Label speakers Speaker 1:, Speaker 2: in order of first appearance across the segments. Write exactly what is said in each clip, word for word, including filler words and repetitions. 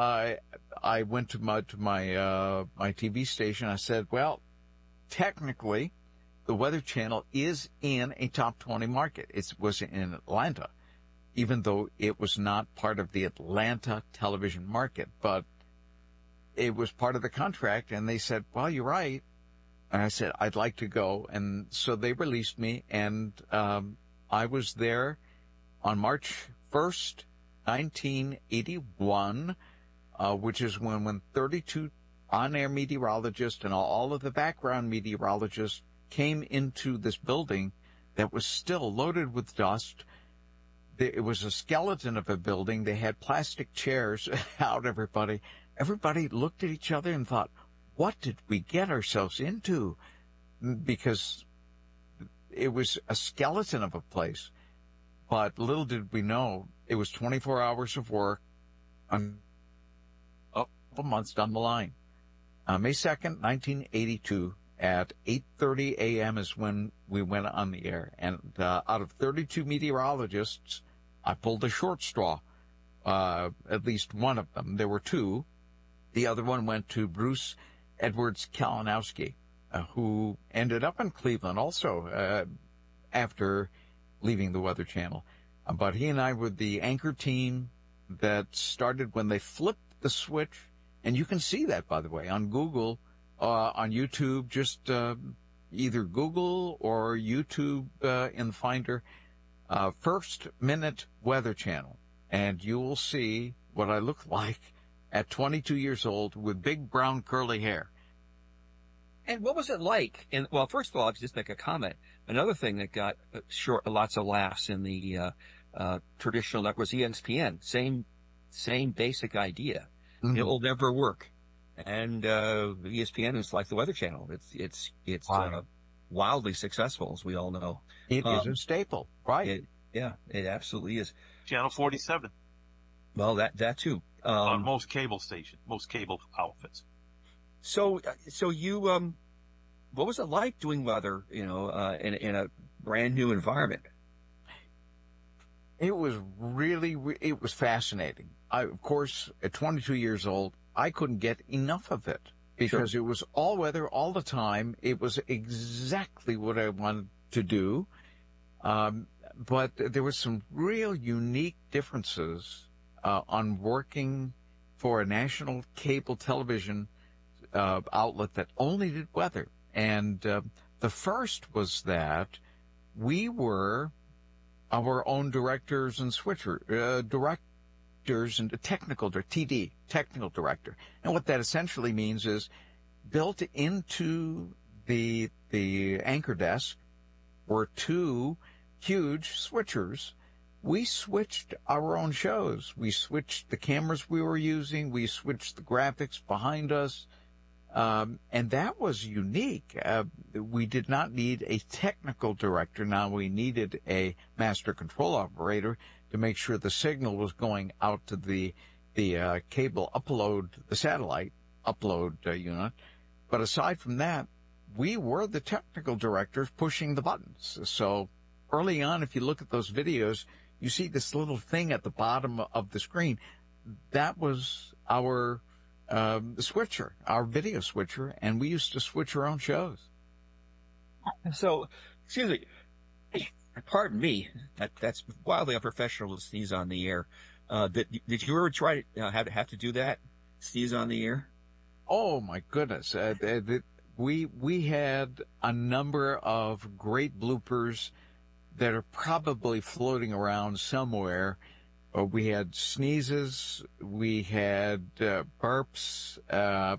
Speaker 1: I I went to my to my uh, my T V station. I said, well, technically, the Weather Channel is in a top twenty market. It was in Atlanta, even though it was not part of the Atlanta television market, but it was part of the contract. And they said, well, you're right. And I said, I'd like to go. And so they released me, and um, I was there on March first, nineteen eighty-one, uh, which is when, when thirty-two on-air meteorologists and all of the background meteorologists came into this building that was still loaded with dust. It was a skeleton of a building. They had plastic chairs out, everybody. Everybody looked at each other and thought, what did we get ourselves into? Because it was a skeleton of a place. But little did we know, it was twenty-four hours of work on a couple months down the line. Uh, May second, nineteen eighty-two, at eight thirty a.m. is when we went on the air. And uh, out of thirty-two meteorologists, I pulled a short straw, uh, at least one of them. There were two. The other one went to Bruce Edwards Kalinowski, uh, who ended up in Cleveland also uh, after leaving the Weather Channel. Uh, but he and I were the anchor team that started when they flipped the switch. And you can see that, by the way, on Google, uh, on YouTube. Just uh, either Google or YouTube uh, in the Finder, uh, First Minute Weather Channel. And you will see what I look like at twenty-two years old with big brown curly hair.
Speaker 2: And what was it like? And well, first of all, I'll just make a comment. Another thing that got short, lots of laughs in the uh, uh, traditional network was E S P N. Same, same basic idea. Mm-hmm. It will never work. And uh, E S P N is like the Weather Channel. It's it's it's wow. uh, wildly successful, as we all know.
Speaker 1: It um, is a staple, right?
Speaker 2: It, yeah, it absolutely is.
Speaker 3: Channel forty-seven.
Speaker 2: Well, that that too. Um,
Speaker 3: On most cable stations, most cable outfits.
Speaker 2: So, so you, um, what was it like doing weather, you know, uh, in, in a brand new environment?
Speaker 1: It was really, it was fascinating. I, of course, at twenty-two years old, I couldn't get enough of it because sure. It was all weather all the time. It was exactly what I wanted to do. Um, but there were some real unique differences Uh, on working for a national cable television uh, outlet that only did weather. And uh, the first was that we were our own directors and switcher, uh, directors and technical, T D, technical director. And what that essentially means is built into the, the anchor desk were two huge switchers. We switched our own shows. We switched the cameras we were using. We switched the graphics behind us. Um, and that was unique. Uh, we did not need a technical director. Now we needed a master control operator to make sure the signal was going out to the, the, uh, cable upload, the satellite upload uh, unit. But aside from that, we were the technical directors pushing the buttons. So early on, if you look at those videos, you see this little thing at the bottom of the screen. That was our um, switcher, our video switcher, and we used to switch our own shows.
Speaker 2: So, excuse me, pardon me, that, that's wildly unprofessional to sneeze on the air. Uh, did, did you ever try to uh, have, have to do that, sneeze on the air?
Speaker 1: Oh, my goodness. Uh, the, we, we had a number of great bloopers that are probably floating around somewhere. Uh, we had sneezes, we had uh, burps, uh,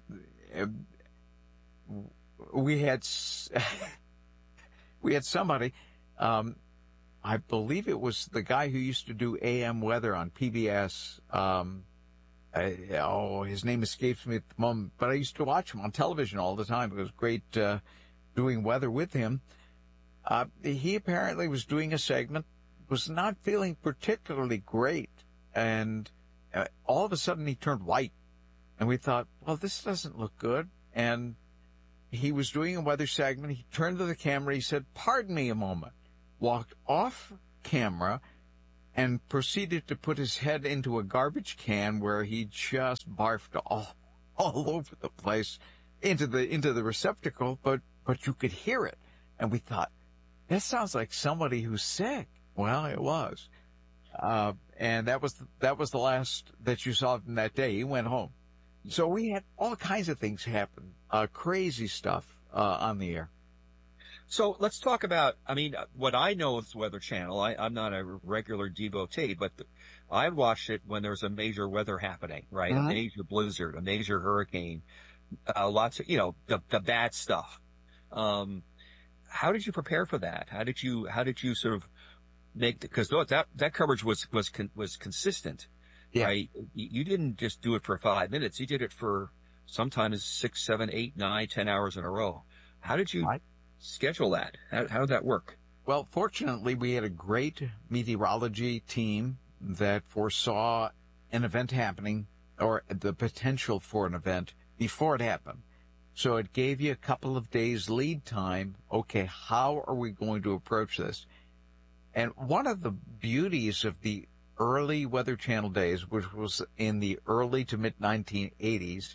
Speaker 1: we had we had somebody. Um, I believe it was the guy who used to do A M weather on P B S. Um, I, oh, his name escapes me at the moment, but I used to watch him on television all the time. It was great uh, doing weather with him. Uh, he apparently was doing a segment, was not feeling particularly great, and uh, all of a sudden he turned white, and we thought, well, this doesn't look good. And he was doing a weather segment. He turned to the camera. He said, pardon me a moment, walked off camera, and proceeded to put his head into a garbage can where he just barfed all, all over the place into the, into the receptacle, but, but you could hear it. And we thought, that sounds like somebody who's sick. Well, it was. Uh, and that was, that was the last that you saw from that day. He went home. So we had all kinds of things happen, uh, crazy stuff, uh, on the air.
Speaker 2: So let's talk about, I mean, what I know of the Weather Channel, I, I'm not a regular devotee, but the, I watched it when there's a major weather happening, right?
Speaker 1: Mm-hmm.
Speaker 2: A major blizzard, a major hurricane, uh, lots of, you know, the, the bad stuff. Um, how did you prepare for that? How did you, how did you sort of make the, cause that, that coverage was, was, con, was consistent,
Speaker 1: Yeah.
Speaker 2: right? You, you didn't just do it for five minutes. You did it for sometimes six, seven, eight, nine, ten hours in a row. How did you
Speaker 1: Right.
Speaker 2: schedule that? How, how did that work?
Speaker 1: Well, fortunately, we had a great meteorology team that foresaw an event happening or the potential for an event before it happened. So it gave you a couple of days lead time. Okay, how are we going to approach this? And one of the beauties of the early Weather Channel days, which was in the early to mid nineteen eighties,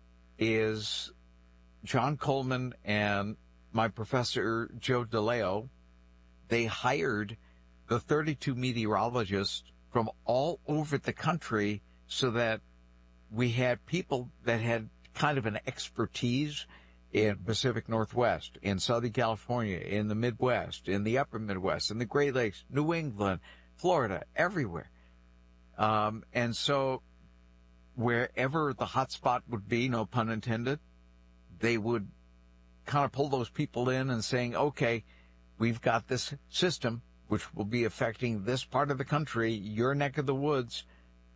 Speaker 1: is John Coleman and my professor, Joe DeLeo, they hired the thirty-two meteorologists from all over the country so that we had people that had kind of an expertise in Pacific Northwest, in Southern California, in the Midwest, in the Upper Midwest, in the Great Lakes, New England, Florida, everywhere. Um, and so wherever the hot spot would be, no pun intended, they would kind of pull those people in and saying, okay, we've got this system which will be affecting this part of the country, your neck of the woods.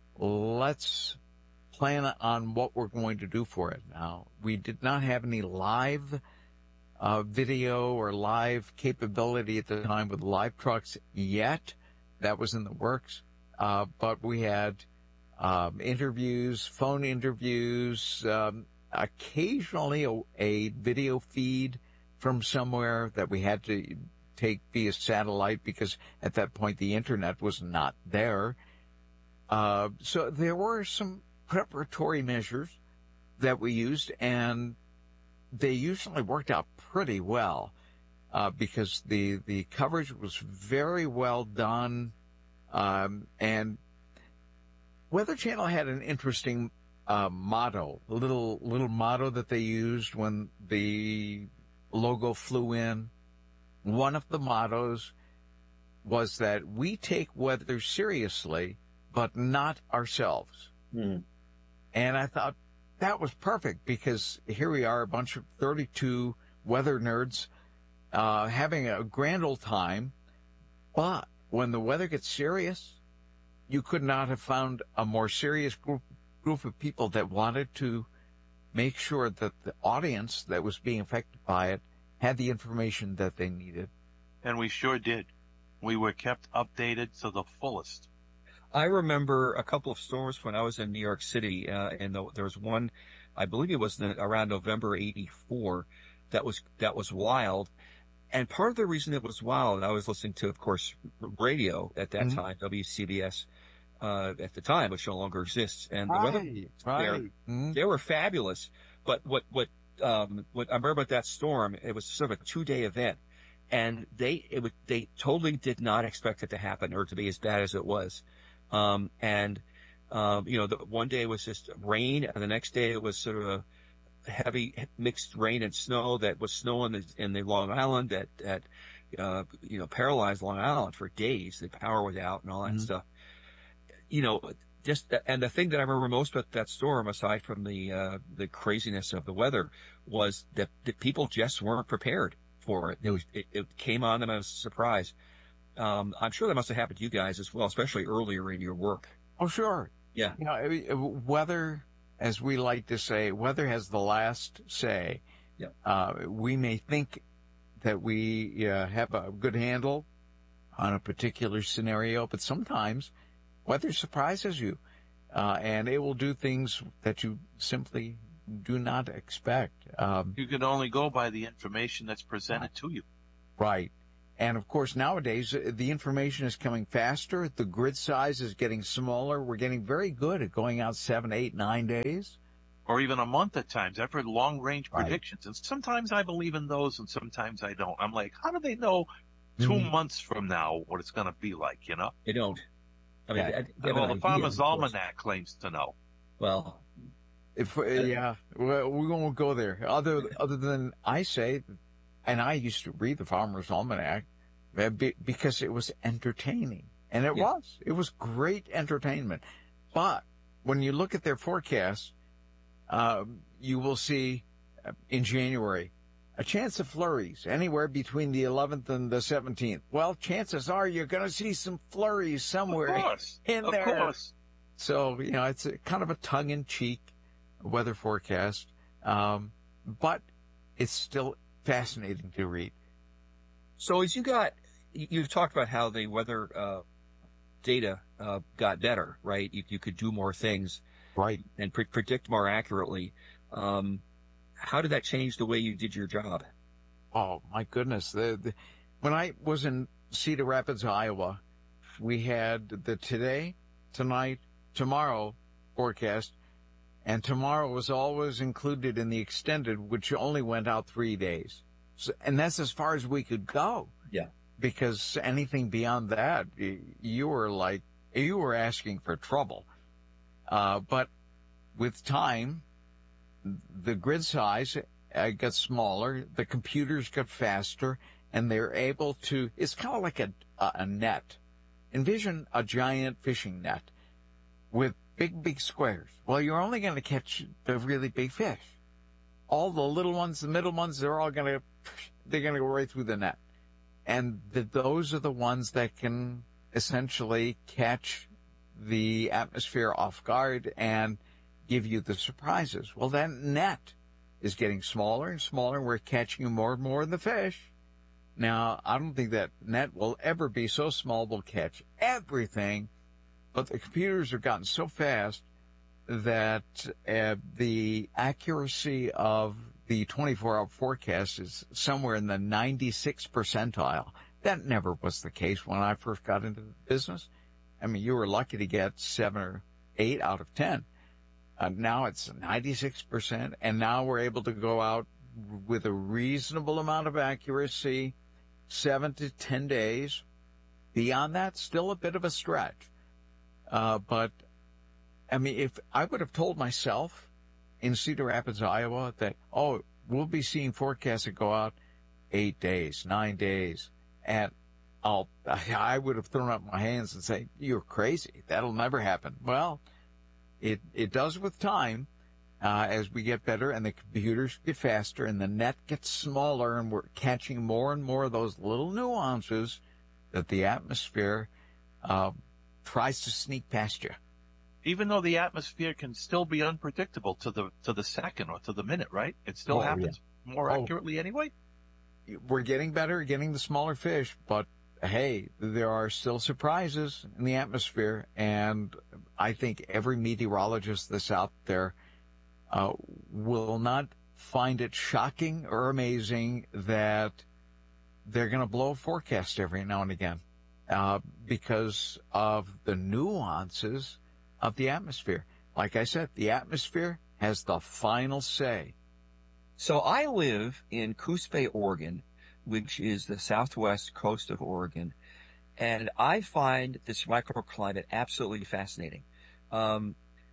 Speaker 1: Let's plan on what we're going to do for it. Now, we did not have any live uh, video or live capability at the time with live trucks yet. That was in the works. Uh, but we had um, interviews, phone interviews, um, occasionally a, a video feed from somewhere that we had to take via satellite because at that point the internet was not there. Uh, so there were some preparatory measures that we used, and they usually worked out pretty well uh, because the the coverage was very well done, um, and Weather Channel had an interesting uh, motto, a little little motto that they used when the logo flew in. One of the mottos was that we take weather seriously, but not ourselves.
Speaker 2: Hmm.
Speaker 1: And I thought that was perfect because here we are, a bunch of thirty-two weather nerds uh, having a grand old time. But when the weather gets serious, you could not have found a more serious group, group of people that wanted to make sure that the audience that was being affected by it had the information that they needed.
Speaker 3: And we sure did. We were kept updated to the fullest.
Speaker 2: I remember a couple of storms when I was in New York City, uh, and the, there was one, I believe it was the, around November eighty-four, that was that was wild. And part of the reason it was wild, I was listening to, of course, radio at that
Speaker 1: Mm-hmm.
Speaker 2: time, W C B S uh, at the time, which no longer exists, and the
Speaker 1: Right,
Speaker 2: weather
Speaker 1: right.
Speaker 2: there,
Speaker 1: Mm-hmm.
Speaker 2: they were fabulous. But what what um, what I remember about that storm, it was sort of a two day event, and they it was they totally did not expect it to happen or to be as bad as it was. Um, and, um, you know, the one day was just rain, and the next day it was sort of a heavy mixed rain and snow that was snow in the, in the Long Island that, that, uh, you know, paralyzed Long Island for days. The power was out and all that
Speaker 1: Mhm.
Speaker 2: stuff. You know, just, and the thing that I remember most about that storm, aside from the, uh, the craziness of the weather, was that, that people just weren't prepared for it. It was, it, it came on them as a surprise. Um, I'm sure that must have happened to you guys as well, especially earlier in your work.
Speaker 1: Oh, sure.
Speaker 2: Yeah.
Speaker 1: You know, I mean, weather, as we like to say, weather has the last say.
Speaker 2: Yeah.
Speaker 1: Uh, we may think that we uh, have a good handle on a particular scenario, but sometimes weather surprises you, uh, and it will do things that you simply do not expect. Um,
Speaker 3: You can only go by the information that's presented to you.
Speaker 1: right. And of course, nowadays, uh, the information is coming faster. The grid size is getting smaller. We're getting very good at going out seven, eight, nine days.
Speaker 3: Or even a month at times. I've heard long-range
Speaker 1: Right.
Speaker 3: predictions, and sometimes I believe in those, and sometimes I don't. I'm like, how do they know two
Speaker 1: Mhm.
Speaker 3: months from now what it's going to be like, you know?
Speaker 2: They don't. I mean,
Speaker 1: Yeah.
Speaker 2: they have an
Speaker 3: Well, the
Speaker 2: idea,
Speaker 3: Farmer's
Speaker 2: of course.
Speaker 3: Almanac claims to know.
Speaker 2: Well,
Speaker 1: If, uh, yeah, well, we won't go there. Other other than I say, and I used to read the Farmer's Almanac uh, be, because it was entertaining, and it
Speaker 2: Yeah.
Speaker 1: was. It was great entertainment. But when you look at their forecast, uh, you will see uh, in January a chance of flurries anywhere between the eleventh and the seventeenth. Well, chances are you're going to see some flurries somewhere
Speaker 3: Of course.
Speaker 1: in
Speaker 3: of
Speaker 1: there.
Speaker 3: course.
Speaker 1: So, you know, it's a, kind of a tongue-in-cheek weather forecast, um, but it's still fascinating to read.
Speaker 2: so as you got, you- you've talked about how the weather uh, data uh, got better, right? You, you could do more things
Speaker 1: Right.
Speaker 2: and pre- predict more accurately. Um, how did that change the way you did your job?
Speaker 1: Oh, my goodness. The, the, when I was in Cedar Rapids, Iowa, we had the today, tonight, tomorrow forecast, and tomorrow was always included in the extended, which only went out three days. So, and that's as far as we could go.
Speaker 2: Yeah.
Speaker 1: Because anything beyond that, y- you were like, you were asking for trouble. Uh, but with time, the grid size uh, got smaller, the computers got faster, and they're able to, it's kind of like a, a, a net. Envision a giant fishing net with big, big squares. Well, you're only going to catch the really big fish. All the little ones, the middle ones, they're all going to, they're going to go right through the net. And the, those are the ones that can essentially catch the atmosphere off guard and give you the surprises. Well, that net is getting smaller and smaller. We're catching more and more of the fish. Now, I don't think that net will ever be so small we'll catch everything, but the computers have gotten so fast that uh, the accuracy of the twenty-four hour forecast is somewhere in the ninety-sixth percentile. That never was the case when I first got into the business. I mean, you were lucky to get seven or eight out of ten. Uh, now it's ninety-six percent, and now we're able to go out with a reasonable amount of accuracy, seven to ten days. Beyond that, still a bit of a stretch. Uh, but, I mean, if I would have told myself in Cedar Rapids, Iowa, that, oh, we'll be seeing forecasts that go out eight days, nine days, and I'll, I would have thrown up my hands and say, you're crazy. That'll never happen. Well, it, it does with time, uh, as we get better and the computers get faster and the net gets smaller and we're catching more and more of those little nuances that the atmosphere, uh, tries to sneak past you.
Speaker 3: Even though the atmosphere can still be unpredictable to the to the second or to the minute, right? It still
Speaker 1: Oh,
Speaker 3: happens more
Speaker 1: Oh.
Speaker 3: accurately anyway.
Speaker 1: We're getting better, getting the smaller fish, but hey, there are still surprises in the atmosphere, and I think every meteorologist that's out there uh, will not find it shocking or amazing that they're going to blow a forecast every now and again uh, because of the nuances of the atmosphere. Like I said, the atmosphere has the final say.
Speaker 2: So I live in Coos Bay, Oregon, which is the southwest coast of Oregon, and I find this microclimate absolutely fascinating. Um,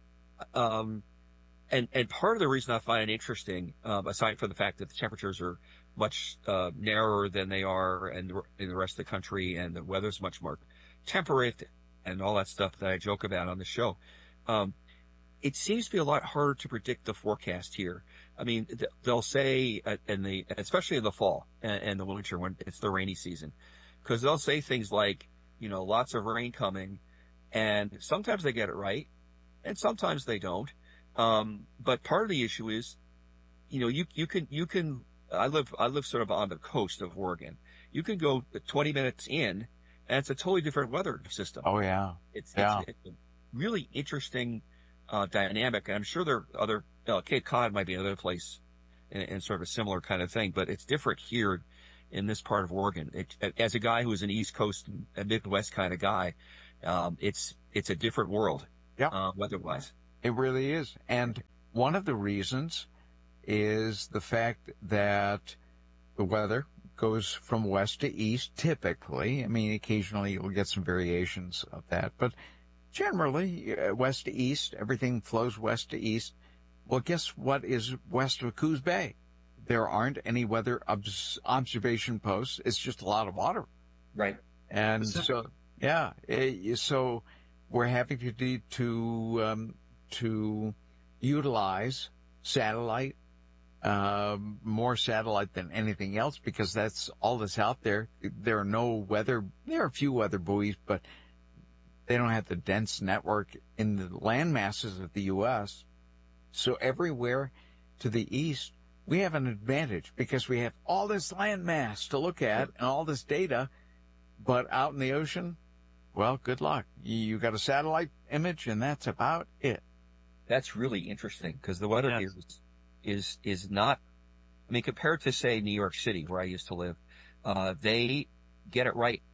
Speaker 2: um, and, and part of the reason I find it interesting, um, aside from the fact that the temperatures are much uh, narrower than they are in the, in the rest of the country, and the weather's much more temperate, and all that stuff that I joke about on the show, um, it seems to be a lot harder to predict the forecast here. I mean, th- they'll say uh, in the, especially in the fall and, and the winter when it's the rainy season, because they'll say things like, you know, lots of rain coming, and sometimes they get it right, and sometimes they don't. Um, but part of the issue is, you know, you you can you can. I live I live sort of on the coast of Oregon. You can go twenty minutes in, and it's a totally different weather system.
Speaker 1: Oh, yeah.
Speaker 2: It's,
Speaker 1: Yeah.
Speaker 2: it's, it's a really interesting uh, dynamic. And I'm sure there are other, uh, Cape Cod might be another place in, in sort of a similar kind of thing, but it's different here in this part of Oregon. It, as a guy who is an East Coast, a Midwest kind of guy, um, it's it's a different world,
Speaker 1: Yeah.
Speaker 2: uh, weather-wise.
Speaker 1: It really is. And one of the reasons is the fact that the weather goes from west to east, typically. I mean, occasionally you'll get some variations of that, but generally, uh, west to east, everything flows west to east. Well, guess what is west of Coos Bay? There aren't any weather obs- observation posts. It's just a lot of water.
Speaker 2: Right.
Speaker 1: And
Speaker 3: Pacific.
Speaker 1: so, yeah, it, so we're having to do, to, um, to utilize satellite, um, more satellite than anything else, because that's all that's out there. There are no weather, there are a few weather buoys, but they don't have the dense network in the land masses of the U S. So everywhere to the east, we have an advantage because we have all this land mass to look at and all this data. But out in the ocean, well, good luck. You got a satellite image and that's about it.
Speaker 2: That's really interesting because the weather
Speaker 3: Yes.
Speaker 2: here is, is, is not, I mean, compared to, say, New York City, where I used to live, uh, they get it right.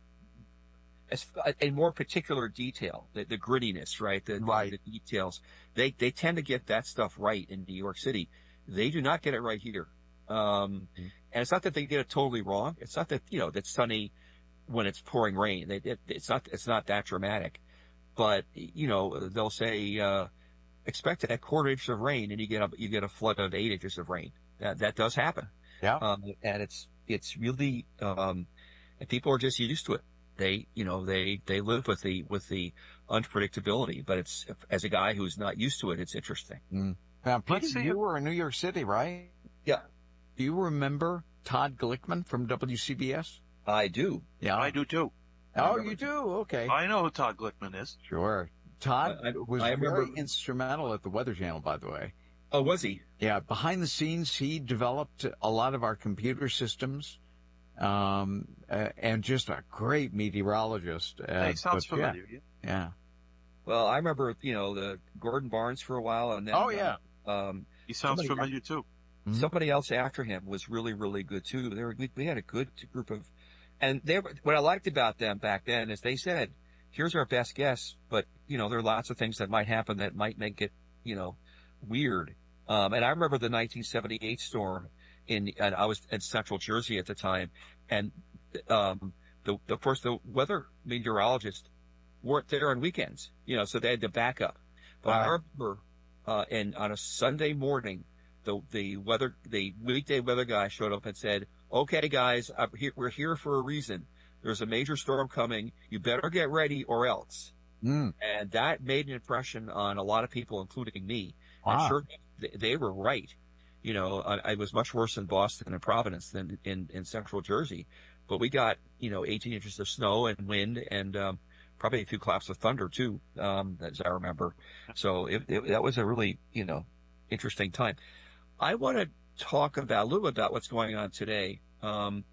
Speaker 2: As, in more particular detail, the, the grittiness, right? The,
Speaker 1: Right.
Speaker 2: the, the details. They, they tend to get that stuff right in New York City. They do not get it right here. Um,
Speaker 1: Mm-hmm.
Speaker 2: and it's not that they get it totally wrong. It's not that, you know, that's sunny when it's pouring rain. They, it, it's not, it's not that dramatic, but, you know, they'll say, uh, expect a quarter inch of rain and you get a, you get a flood of eight inches of rain. That, that does happen.
Speaker 1: Yeah.
Speaker 2: Um, and it's, it's really, um, and people are just used to it. They, you know, they, they live with the, with the unpredictability, but it's, as a guy who's not used to it, it's interesting.
Speaker 1: Mm. Now, Peter,
Speaker 3: Let's see
Speaker 1: you
Speaker 3: if-
Speaker 1: were in New York City, right?
Speaker 2: Yeah,
Speaker 1: Do you remember Todd Glickman from W C B S?
Speaker 2: I do.
Speaker 1: Yeah.
Speaker 3: I do too.
Speaker 1: Oh, you do? Okay.
Speaker 3: I know who Todd Glickman is.
Speaker 1: Sure. Todd
Speaker 2: I- I-
Speaker 1: was
Speaker 2: I
Speaker 1: very
Speaker 2: remember-
Speaker 1: instrumental at the Weather Channel, by the way.
Speaker 2: Oh, was he?
Speaker 1: Yeah, behind the scenes, he developed a lot of our computer systems, um, uh, and just a great meteorologist. Uh,
Speaker 3: Hey, sounds
Speaker 1: but, yeah,
Speaker 3: familiar. Yeah.
Speaker 1: yeah.
Speaker 2: Well, I remember, you know, the Gordon Barnes for a while and then,
Speaker 1: Oh, yeah.
Speaker 2: uh, um,
Speaker 3: He sounds
Speaker 2: Somebody-
Speaker 3: familiar too.
Speaker 1: Mhm.
Speaker 2: somebody else after him was really, really good too. They were, we, we had a good group of, and they were, what I liked about them back then is they said, here's our best guess, but, you know, there are lots of things that might happen that might make it, you know, weird. Um, and I remember the nineteen seventy-eight storm in, and I was in Central Jersey at the time, and, um, the, the, of course, the weather meteorologists weren't there on weekends, you know, so they had to back up. But I
Speaker 1: Right.
Speaker 2: remember, uh, and on a Sunday morning, the, the weather, the weekday weather guy showed up and said, okay, guys, I'm here, we're here for a reason. There's a major storm coming. You better get ready or else.
Speaker 1: Mm.
Speaker 2: And that made an impression on a lot of people, including me.
Speaker 1: Wow.
Speaker 2: And sure, they, they were right. You know, I, I was much worse in Boston and Providence than in, in Central Jersey, but we got, you know, eighteen inches of snow and wind and, um, probably a few claps of thunder too, um, as I remember. So it, it, that was a really, you know, interesting time. I want to talk about a little bit about what's going on today, um,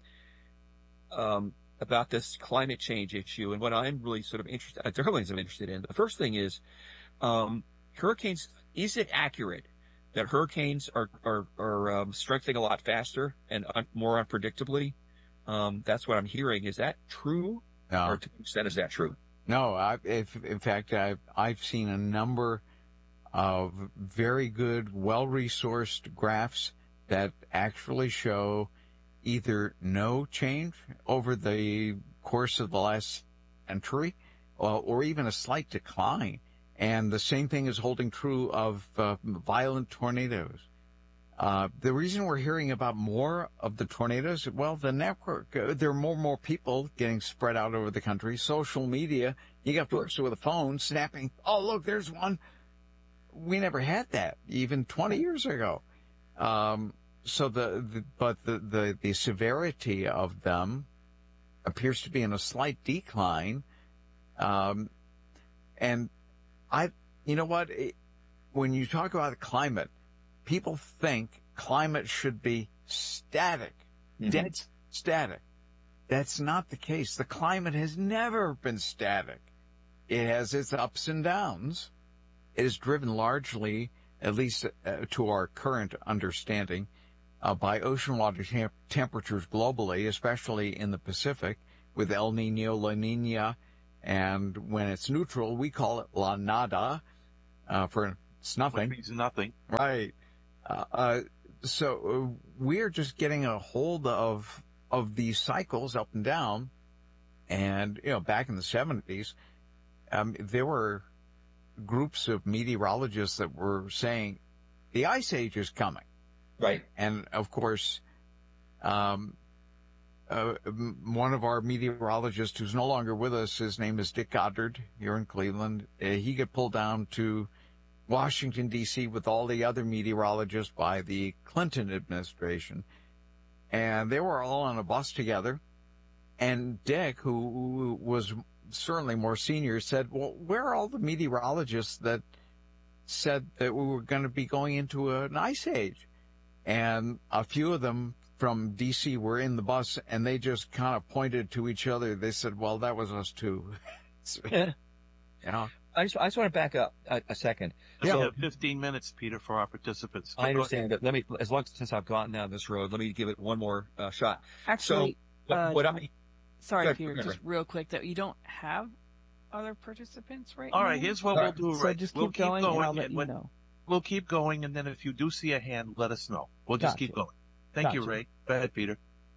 Speaker 2: um, about this climate change issue and what I'm really sort of interested, uh, there are things I'm interested in. The first thing is, um, hurricanes. Is it accurate that hurricanes are are, are um, strengthening a lot faster and un- more unpredictably? Um, that's what I'm hearing. Is that true?
Speaker 1: No.
Speaker 2: Or to what extent is that true?
Speaker 1: No, I, if, in fact, I've, I've seen a number of very good, well-resourced graphs that actually show either no change over the course of the last century or, or even a slight decline. And the same thing is holding true of uh, violent tornadoes. Uh, the reason we're hearing about more of the tornadoes, well, the network, uh, there are more and more people getting spread out over the country. Social media, you got folks with a phone snapping, oh, look, there's one. We never had that even twenty years ago. Um, so the, the but the, the, the severity of them appears to be in a slight decline. Um, and I, you know what, it, when you talk about the climate, people think climate should be static,
Speaker 2: Mhm.
Speaker 1: dead static. That's not the case. The climate has never been static. It has its ups and downs. It is driven largely, at least uh, to our current understanding, uh, by ocean water temp- temperatures globally, especially in the Pacific, with El Nino, La Nina, and when it's neutral, we call it La Nada, uh, for it's nothing.
Speaker 3: Which means nothing.
Speaker 1: Right. Uh, uh, so uh, we're just getting a hold of of these cycles up and down. And, you know, back in the seventies, um, there were groups of meteorologists that were saying the ice age is coming.
Speaker 2: Right.
Speaker 1: And, of course, um, uh, one of our meteorologists who's no longer with us, his name is Dick Goddard here in Cleveland. Uh, he got pulled down to Washington, D C with all the other meteorologists by the Clinton administration. And they were all on a bus together. And Dick, who was certainly more senior, said, well, where are all the meteorologists that said that we were going to be going into an ice age? And a few of them from D C were in the bus, and they just kind of pointed to each other. They said, well, that was us too. So,
Speaker 2: yeah.
Speaker 1: You know?
Speaker 2: I just, I just want to back up a, a second.
Speaker 3: We
Speaker 2: So,
Speaker 3: have fifteen minutes, Peter, for our participants.
Speaker 2: I understand that. Let me, as long since I've gotten down this road, let me give it one more uh, shot.
Speaker 4: Actually,
Speaker 2: so, what,
Speaker 4: uh,
Speaker 2: what I,
Speaker 4: sorry,
Speaker 2: Good,
Speaker 4: Peter,
Speaker 2: good,
Speaker 4: just
Speaker 2: right.
Speaker 4: real quick, that you don't have other participants right
Speaker 3: All
Speaker 4: now.
Speaker 3: right, here's what
Speaker 2: All
Speaker 3: we'll
Speaker 2: right.
Speaker 3: do,
Speaker 4: So
Speaker 3: right?
Speaker 4: just keep
Speaker 3: we'll
Speaker 4: going,
Speaker 3: keep
Speaker 4: and I'll
Speaker 3: going,
Speaker 4: let
Speaker 3: and
Speaker 4: you
Speaker 3: when-
Speaker 4: know.
Speaker 3: we'll keep going, and then if you do see a hand, let us know. We'll just
Speaker 4: Gotcha.
Speaker 3: keep going. Thank you,
Speaker 4: Gotcha.
Speaker 3: Ray. Go ahead, Peter.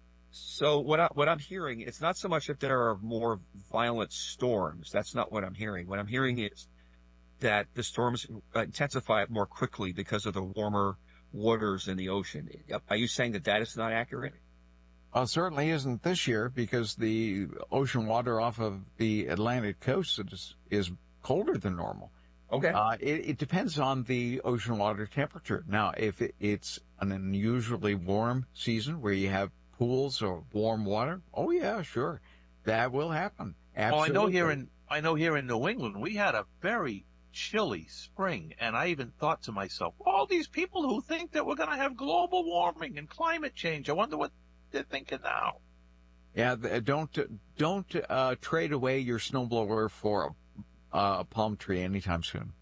Speaker 2: So what I, what I'm hearing, it's not so much that there are more violent storms. That's not what I'm hearing. What I'm hearing is that the storms intensify more quickly because of the warmer waters in the ocean. Are you saying that that is not accurate?
Speaker 1: Well, it certainly isn't this year because the ocean water off of the Atlantic coast is, is colder than normal.
Speaker 2: Okay.
Speaker 1: Uh, it, it depends on the ocean water temperature. Now, if it, it's an unusually warm season where you have pools or warm water, oh yeah, sure, that will happen. Absolutely.
Speaker 3: Well, I know here in I know here in New England we had a very chilly spring, and I even thought to myself, all these people who think that we're going to have global warming and climate change, I wonder what they're thinking now.
Speaker 1: Yeah, th- don't don't uh, trade away your snowblower for a, uh, a palm tree anytime soon.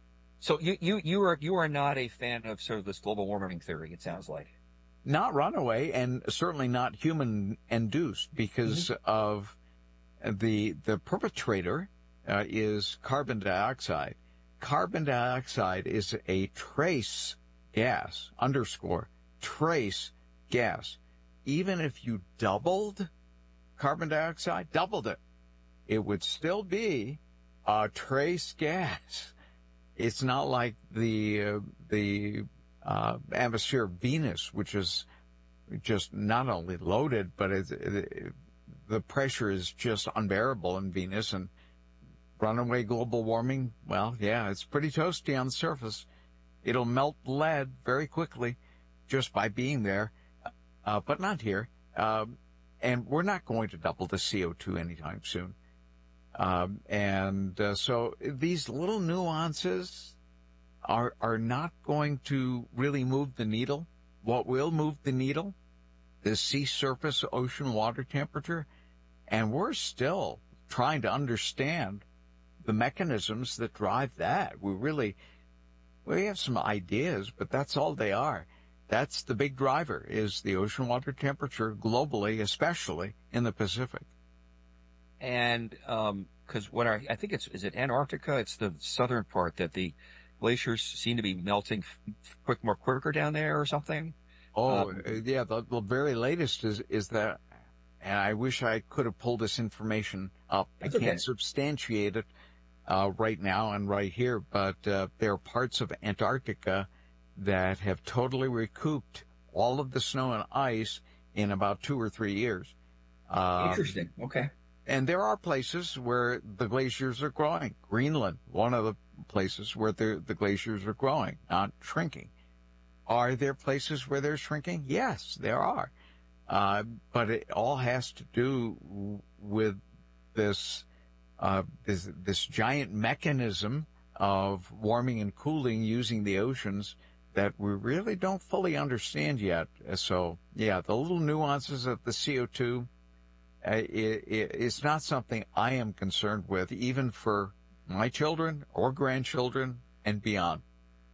Speaker 2: So you, you, you are, you are not a fan of sort of this global warming theory, it sounds like.
Speaker 1: Not runaway, and certainly not human induced, because mm-hmm. of the the perpetrator uh, is carbon dioxide. Carbon dioxide is a trace gas, underscore, trace gas. Even if you doubled carbon dioxide, doubled it, it would still be a trace gas. It's not like the, uh, the, uh, atmosphere of Venus, which is just not only loaded, but it's, it, it, the pressure is just unbearable in Venus. And runaway global warming, well, yeah, it's pretty toasty on the surface. It'll melt lead very quickly just by being there, uh, but not here. Um, and we're not going to double the C O two anytime soon. Um, and uh, so these little nuances are are not going to really move the needle. What will move the needle is sea surface ocean water temperature, and we're still trying to understand the mechanisms that drive that. We really, we have some ideas, but that's all they are. That's the big driver, is the ocean water temperature globally, especially in the Pacific.
Speaker 2: And, um, cause what I, I think it's, is it Antarctica? It's the southern part that the glaciers seem to be melting quick, more quicker down there or something.
Speaker 1: Oh,
Speaker 2: Um,
Speaker 1: yeah, the, the very latest is, is that, and I wish I could have pulled this information up. I
Speaker 2: That's
Speaker 1: can't
Speaker 2: okay.
Speaker 1: substantiate it, uh, right now and right here, but, uh, there are parts of Antarctica that have totally recouped all of the snow and ice in about two or three years. Um,
Speaker 2: Interesting. Okay.
Speaker 1: And there are places where the glaciers are growing. Greenland, one of the places where the, the glaciers are growing, not shrinking. Are there places where they're shrinking? Yes, there are. Uh, but it all has to do with this, uh, this, this giant mechanism of warming and cooling using the oceans that we really don't fully understand yet. So, yeah, the little nuances of the C O two, uh, it, it, it's not something I am concerned with, even for my children or grandchildren and beyond.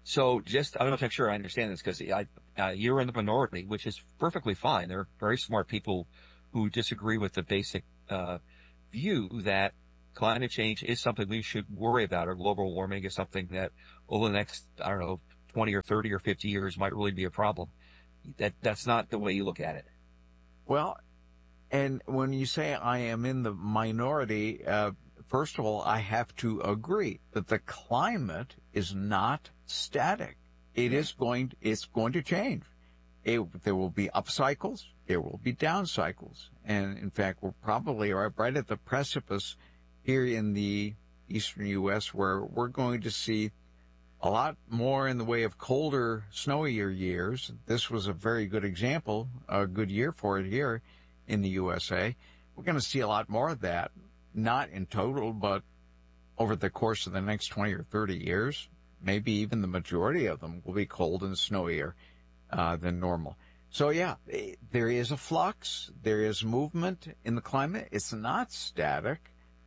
Speaker 2: So just, I don't know if I'm sure I understand this because I, uh, you're in the minority, which is perfectly fine. There are very smart people who disagree with the basic, uh, view that climate change is something we should worry about, or global warming is something that over the next, I don't know, twenty or thirty or fifty years might really be a problem. That, that's not the way you look at it.
Speaker 1: Well, and when you say I am in the minority, uh, first of all, I have to agree that the climate is not static. It is going, it's going to change. It, there will be up cycles. There will be down cycles. And in fact, we're probably right, right at the precipice here in the eastern U S where we're going to see a lot more in the way of colder, snowier years. This was a very good example, a good year for it here in the U S A. We're going to see a lot more of that, not in total, but over the course of the next twenty or thirty years. Maybe even the majority of them will be cold and snowier uh, than normal. So yeah, there is a flux. There is movement in the climate. It's not static.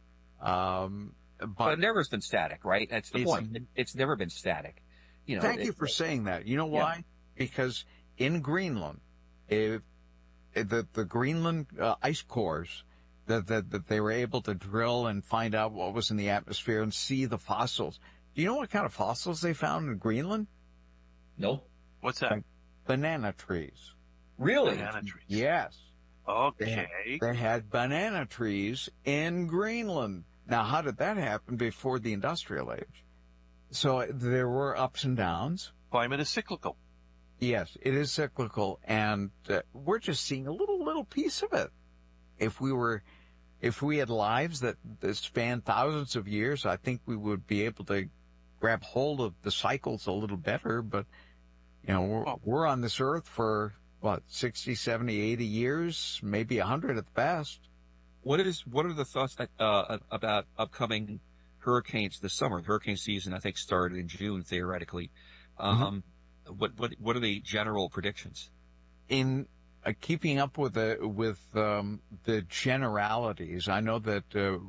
Speaker 1: Um, but,
Speaker 2: But it never's been static, right? That's the
Speaker 1: It's-
Speaker 2: point. It, it's never been static. You know,
Speaker 1: Thank
Speaker 2: it-
Speaker 1: you for saying that. You know
Speaker 2: Yeah.
Speaker 1: why? Because in Greenland, if, if the, the Greenland uh, ice cores that, that, that they were able to drill and find out what was in the atmosphere and see the fossils. Do you know what kind of fossils they found in Greenland?
Speaker 2: No.
Speaker 3: What's that?
Speaker 1: Banana trees.
Speaker 2: Really?
Speaker 3: Banana trees.
Speaker 1: Yes.
Speaker 3: Okay.
Speaker 1: They had banana trees in Greenland. Now, how did that happen before the industrial age? So there were ups and downs.
Speaker 3: Climate is cyclical.
Speaker 1: Yes, it is cyclical, and uh, we're just seeing a little, little piece of it. If we were, if we had lives that, that span thousands of years, I think we would be able to grab hold of the cycles a little better. But, you know, we're, we're on this earth for, what, sixty, seventy, eighty years, maybe one hundred at the best.
Speaker 2: What is, what are the thoughts that, uh, about upcoming hurricanes this summer? The hurricane season, I think, started in June, theoretically. Um, what, what, what are the general predictions?
Speaker 1: In uh, keeping up with the with um, the generalities, I know that uh,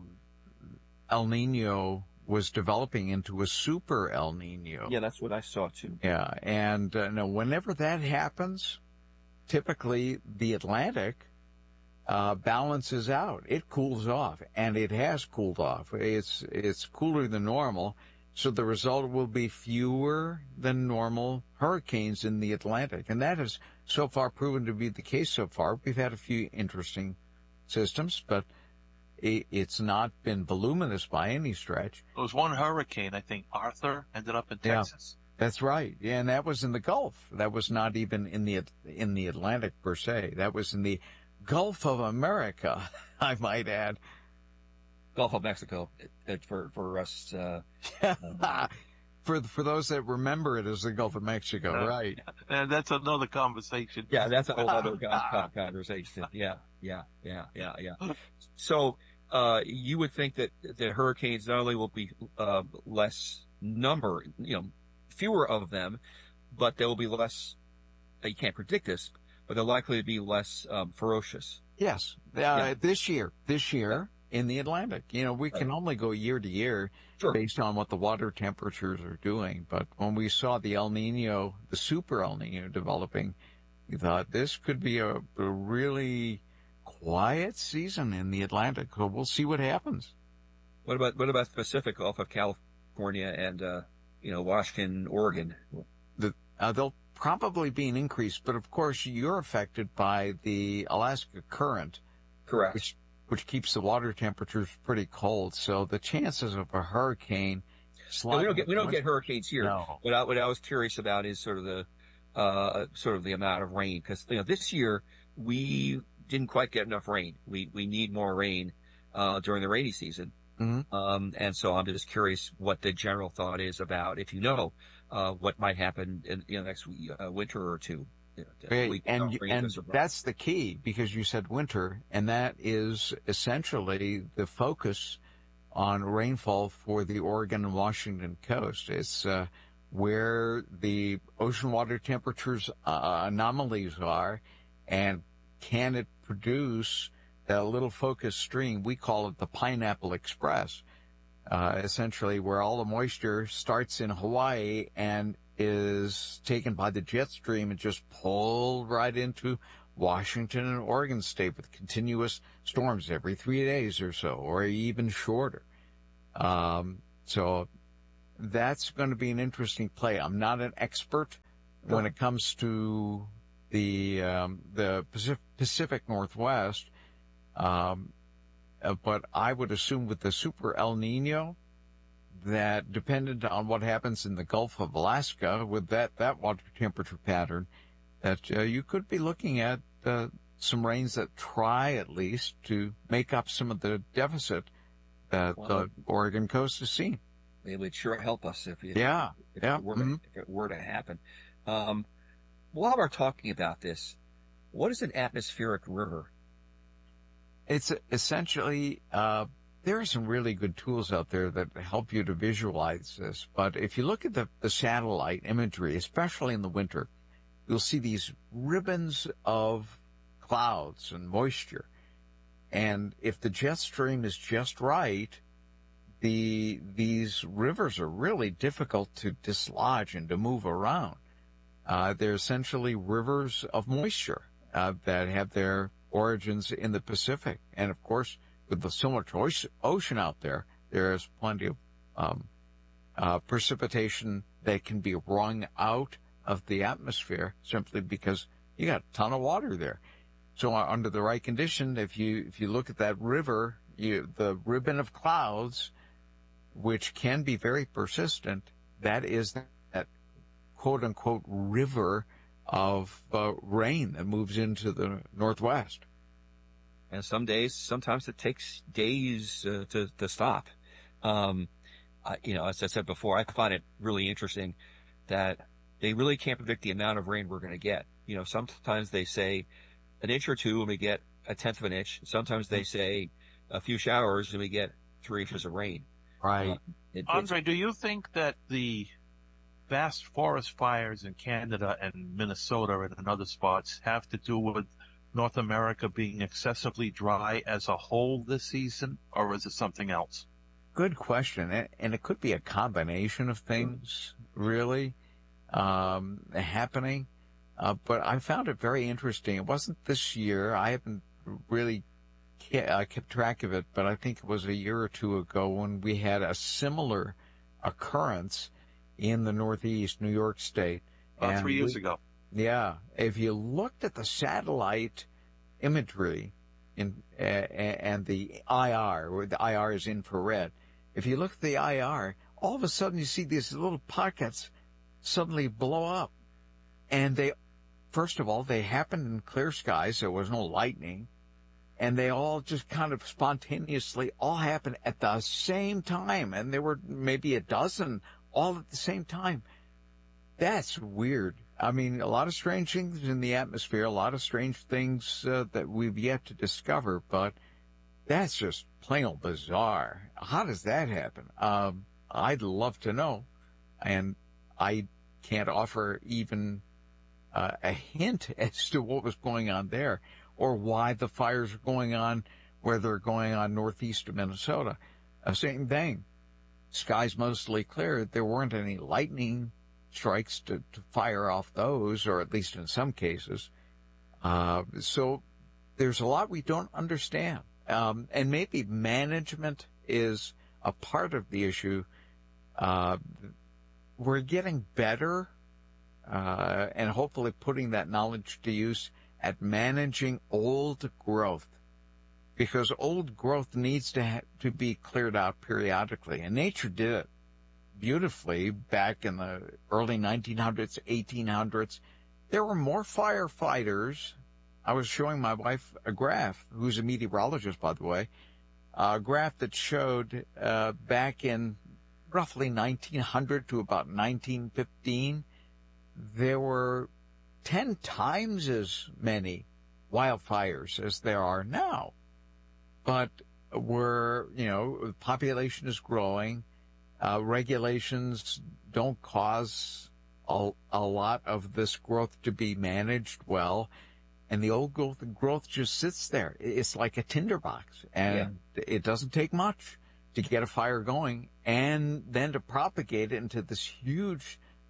Speaker 1: El Nino was developing into a super El Nino.
Speaker 2: Yeah, that's what I saw too.
Speaker 1: Yeah, and uh, now whenever that happens, typically the Atlantic uh, balances out. It cools off, and it has cooled off. It's it's cooler than normal. So the result will be fewer than normal hurricanes in the Atlantic. And that has so far proven to be the case so far. We've had a few interesting systems, but it, it's not been voluminous by any stretch.
Speaker 3: There was one hurricane, I think Arthur, ended up in
Speaker 1: Yeah.
Speaker 3: Texas.
Speaker 1: That's right. Yeah, and that was in the Gulf. That was not even in the in the Atlantic per se. That was in the Gulf of America, I might add.
Speaker 2: Gulf of Mexico, it, it, for, for us, uh,
Speaker 1: for for those that remember it as the Gulf of Mexico,
Speaker 3: Uh,
Speaker 1: right?
Speaker 3: And that's another conversation.
Speaker 2: yeah, that's a whole other con- conversation. Yeah, yeah, yeah, yeah, yeah. So, uh, you would think that, that hurricanes not only will be, uh, less number, you know, fewer of them, but there will be less, you can't predict this, but they're likely to be less, um, ferocious.
Speaker 1: Yes. Uh,
Speaker 2: Yeah.
Speaker 1: This year, this year in the Atlantic, you know, we can only go year to year
Speaker 2: Sure.
Speaker 1: based on what the water temperatures are doing. But when we saw the El Nino, the super El Nino developing, we thought this could be a, a really quiet season in the Atlantic. So we'll see what happens.
Speaker 2: What about, what about the Pacific Gulf of California and, uh, you know, Washington, Oregon?
Speaker 1: The, uh, there'll probably be an increase, but of course you're affected by the Alaska current,
Speaker 2: Correct.
Speaker 1: which which keeps the water temperatures pretty cold. So the chances of a hurricane
Speaker 2: No, we don't get, we don't get hurricanes here.
Speaker 1: No.
Speaker 2: What I, what I was curious about is sort of the, uh, sort of the amount of rain. Cause, you know, this year we didn't quite get enough rain. We, we need more rain, uh, during the rainy season.
Speaker 1: Mhm.
Speaker 2: Um, and so I'm just curious what the general thought is about, if you know, uh, what might happen in, you know, next week, uh, winter or two. You know,
Speaker 1: Right,
Speaker 2: we-
Speaker 1: and
Speaker 2: rain
Speaker 1: and
Speaker 2: doesn't run.
Speaker 1: that's the key, because you said winter, and that is essentially the focus on rainfall for the Oregon and Washington coast. It's uh, where the ocean water temperatures uh, anomalies are, and can it produce that little focused stream? We call it the Pineapple Express, uh, essentially where all the moisture starts in Hawaii and is taken by the jet stream and just pulled right into Washington and Oregon State with continuous storms every three days or so, or even shorter. Um, so that's going to be an interesting play. I'm not an expert when it comes to the um, the Pacific, Pacific Northwest, um, uh, but I would assume with the Super El Nino that, dependent on what happens in the Gulf of Alaska with that, that water temperature pattern, that uh, you could be looking at uh, some rains that try at least to make up some of the deficit that
Speaker 2: Well,
Speaker 1: the Oregon coast has seen.
Speaker 2: It would sure help us if, it,
Speaker 1: Yeah,
Speaker 2: if,
Speaker 1: yeah,
Speaker 2: it were,
Speaker 1: mhm.
Speaker 2: if it were to happen. Um, while we're talking about this, what is an atmospheric river?
Speaker 1: It's essentially, uh, there are some really good tools out there that help you to visualize this. But if you look at the, the satellite imagery, especially in the winter, you'll see these ribbons of clouds and moisture. And if the jet stream is just right, the these rivers are really difficult to dislodge and to move around. Uh, they're essentially rivers of moisture uh, that have their origins in the Pacific. And, of course, with the so much ocean out there, there's plenty of um, uh, precipitation that can be wrung out of the atmosphere simply because you got a ton of water there. So uh, under the right condition, if you if you look at that river, you, the ribbon of clouds, which can be very persistent, that is that quote-unquote river of uh, rain that moves into the Northwest.
Speaker 2: And some days, sometimes it takes days uh, to, to stop. Um, I, you know, as I said before, I find it really interesting that they really can't predict the amount of rain we're going to get. You know, sometimes they say an inch or two and we get a tenth of an inch. Sometimes they say a few showers and we get three inches of rain.
Speaker 1: Right.
Speaker 2: Uh, it,
Speaker 3: Andre, do you think that the vast forest fires in Canada and Minnesota and in other spots have to do with North America being excessively dry as a whole this season, or is it something else?
Speaker 1: Good question. And, and it could be a combination of things, really, um, happening. Uh, but I found it very interesting. It wasn't this year. I haven't really ke- uh, kept track of it, but I think it was a year or two ago when we had a similar occurrence in the Northeast, New York State.
Speaker 3: About
Speaker 1: And
Speaker 3: three years
Speaker 1: we-
Speaker 3: ago.
Speaker 1: Yeah. If you looked at the satellite imagery in, uh, and the I R, where the I R is infrared, if you look at the I R, all of a sudden you see these little pockets suddenly blow up. And they, first of all, they happened in clear skies. There was no lightning. And they all just kind of spontaneously all happened at the same time. And there were maybe a dozen all at the same time. That's weird. I mean, a lot of strange things in the atmosphere, a lot of strange things uh, that we've yet to discover, but that's just plain old bizarre. How does that happen? Um, I'd love to know. And I can't offer even uh, a hint as to what was going on there or why the fires are going on where they're going on northeast of Minnesota. Uh, same thing. Skies mostly clear. There weren't any lightning strikes to, to fire off those, or at least in some cases. Uh, so there's a lot we don't understand. Um, and maybe management is a part of the issue. Uh, we're getting better, uh, and hopefully putting that knowledge to use at managing old growth, because old growth needs to ha- to be cleared out periodically, and nature did it beautifully back in the early nineteen hundreds, eighteen hundreds. There were more firefighters. I was showing my wife a graph, who's a meteorologist, by the way, a graph that showed uh, back in roughly nineteen hundred to about nineteen fifteen, there were ten times as many wildfires as there are now. But we're, you know, the population is growing. Uh, regulations don't cause a, a lot of this growth to be managed well. And the old growth, growth just sits there. It's like a tinderbox. And yeah. It doesn't take much to get a fire going and then to propagate it into this huge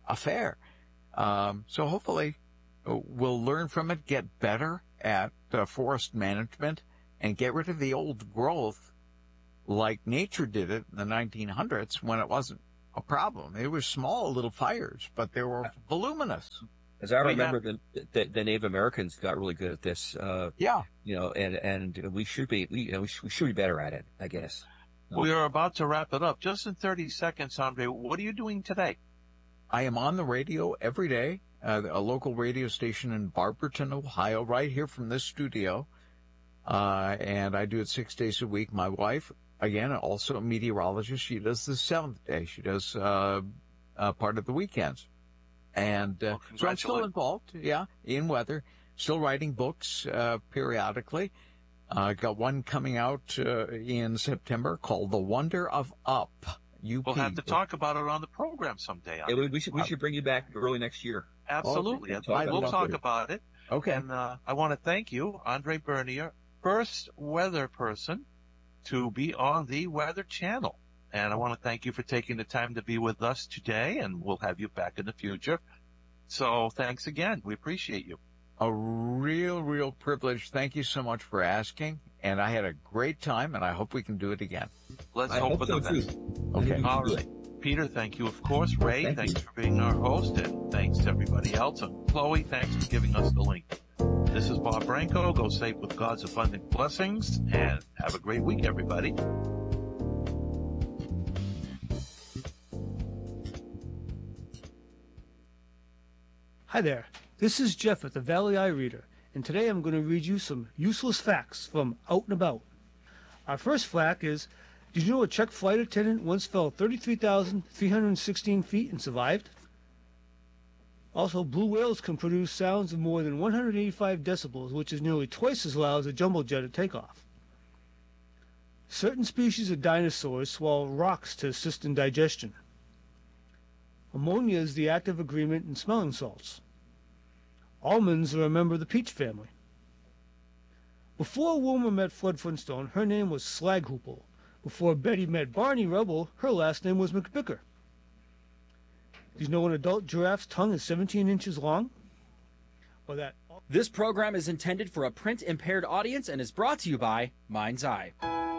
Speaker 1: affair. Um, so hopefully we'll learn from it, get better at uh, forest management, and get rid of the old growth like nature did it in the nineteen hundreds when it wasn't a problem. They were small little fires, but they were voluminous.
Speaker 2: As I
Speaker 3: We
Speaker 2: remember, the, the, the Native Americans got really good at this. Uh,
Speaker 1: Yeah.
Speaker 2: you know, and, and we should be, we, you know, we, should, we should be better at it, I guess.
Speaker 3: We are about to wrap it up. Just in thirty seconds, Andre, what are you doing today?
Speaker 1: I am on the radio every day, uh, a local radio station in Barberton, Ohio, right here from this studio. Uh, and I do it six days a week. My wife, again, also a meteorologist, she does the seventh day. She does uh, uh, part of the weekends. And uh,
Speaker 3: Well,
Speaker 1: so I'm still
Speaker 3: congratulations.
Speaker 1: involved, yeah, in weather, still writing books uh, periodically. I uh, got one coming out uh, in September called The Wonder of Up. U P.
Speaker 3: We'll have to talk about it on the program someday.
Speaker 2: Yeah, we, we should we should bring you back early next year.
Speaker 3: Absolutely.
Speaker 1: Okay.
Speaker 3: We'll,
Speaker 1: I'd
Speaker 3: we'll
Speaker 1: love
Speaker 3: talk
Speaker 1: to.
Speaker 3: about it.
Speaker 1: Okay.
Speaker 3: And uh, I want to thank you, Andre Bernier, first weather person to be on the Weather Channel. And I want to thank you for taking the time to be with us today, and we'll have you back in the future. So thanks again. We appreciate you.
Speaker 1: A real, real privilege. Thank you so much for asking. And I had a great time, and I hope we can do it again.
Speaker 3: Let's
Speaker 2: I
Speaker 3: hope,
Speaker 2: hope
Speaker 3: for
Speaker 2: so
Speaker 3: the
Speaker 2: too.
Speaker 3: best.
Speaker 1: Okay.
Speaker 3: All right. Peter, thank you, of course. Ray,
Speaker 2: Thank
Speaker 3: thanks
Speaker 2: you.
Speaker 3: for being our host, and thanks to everybody else. And Chloe, thanks for giving us the link. This is Bob Branco. Go safe with God's abundant blessings, and have a great week, everybody.
Speaker 5: Hi there, this is Jeff at the Valley Eye Reader, and today I'm going to read you some useless facts from Out and About. Our first fact is, did you know a Czech flight attendant once fell thirty-three thousand three hundred sixteen feet and survived? Also, blue whales can produce sounds of more than one hundred eighty-five decibels, which is nearly twice as loud as a jumbo jet at takeoff. Certain species of dinosaurs swallow rocks to assist in digestion. Ammonia is the active agreement in smelling salts. Almonds are a member of the peach family. Before Wilma met Fred Flintstone, her name was Slaghoople. Before Betty met Barney Rubble, her last name was McBicker. Did you know an adult giraffe's tongue is seventeen inches long? Well, that...
Speaker 6: This program is intended for a print-impaired audience and is brought to you by Mind's Eye.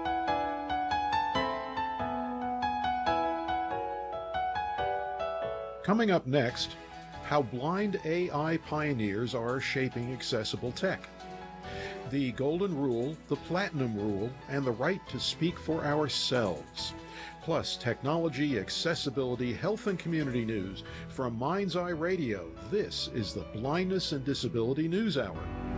Speaker 7: Coming up next, how blind A I pioneers are shaping accessible tech. The Golden Rule, the Platinum Rule, and the right to speak for ourselves. Plus, technology, accessibility, health, and community news from Mind's Eye Radio. This is the Blindness and Disability News Hour.